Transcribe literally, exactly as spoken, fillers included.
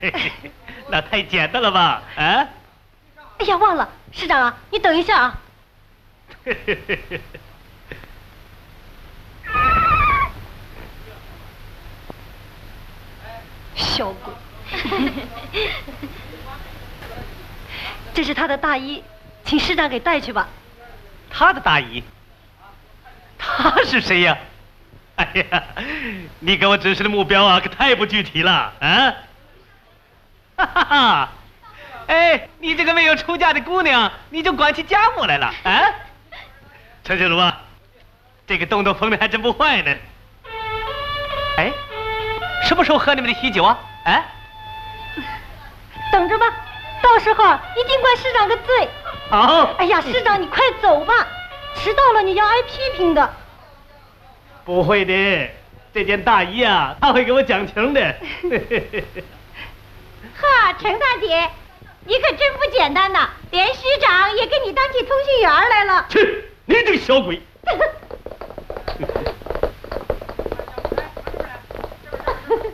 那太简单了吧？啊？ 哎呀，忘了，市长啊，你等一下啊。小鬼。这是他的大衣，请市长给带去吧。 他的大衣？他是谁呀？哎呀，你给我指示的目标啊，可太不具体了啊！哈哈哈！哎，你这个没有出嫁的姑娘，你就管起家务来了啊？陈小茹啊，这个洞洞封的还真不坏呢。哎，什么时候喝你们的喜酒啊？哎， 等着吧，到时候一定怪市长个罪。 好。 哎呀，市长你快走吧，迟到了你要挨批评的。 不会的，这件大衣啊，他会给我讲情的。 呵，程大姐，你可真不简单呐，连市长也给你当起通讯员来了。 去，你这个小鬼！